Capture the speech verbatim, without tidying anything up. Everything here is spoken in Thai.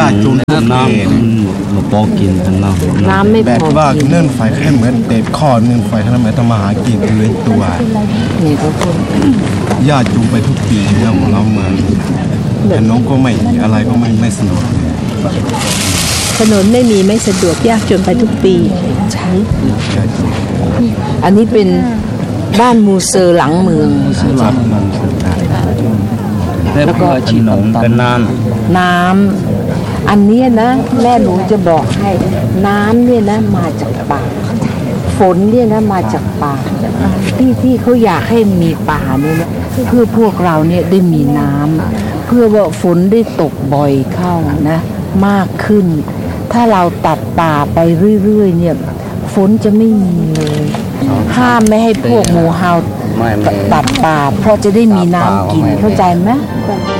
ากจนน้ำเราพอกินกันน้ำน้ำไม่พอแบบว่าเนื่องไฟแค่เหมือนเด็ดข้อเนื่องไฟขนาดไหนต้องมาหากินเลยตัวนี่ก็คนญาติจูงไปทุกปีแล้วของเรามาแต่น้องก็ไม่อะไรก็ไม่ไม่สนุกถนนไม่มีไม่สะดวกยากจนไปทุกปีใช่อันนี้เป็นบ้านมูเซอร์หลังเมืองรับมันแล้วก็ขนมกันน้ำน้ำอันนี้นะแม่หนูจะบอกให้น้ำเนี่ยนะมาจากป่าฝนเนี่ยนะมาจากป่าที่ที่เขาอยากให้มีป่าเนี่ยนะเพื่อพวกเราเนี่ยได้มีน้ำเพื่อว่าฝนได้ตกบ่อยเข้านะมากขึ้นถ้าเราตัดป่าไปเรื่อยๆเนี่ยฝนจะไม่มีเลยห้ามไม่ให้พวกหมูเห่าตัดป่าเพราะจะได้มีน้ำกินเข้าใจไหม